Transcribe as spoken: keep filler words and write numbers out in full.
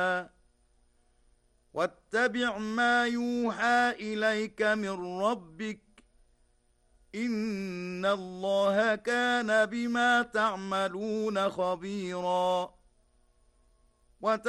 واتبع ما يوحى إليك من ربك إن الله كان بما تعملون خبيرا